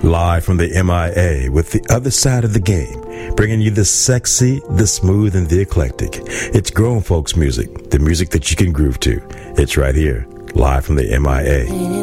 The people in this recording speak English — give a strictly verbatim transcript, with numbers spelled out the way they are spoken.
Live from the M I A with the other side of the game, bringing you the sexy, the smooth, and the eclectic. It's grown folks music, the music that you can groove to. It's right here, live from the M I A.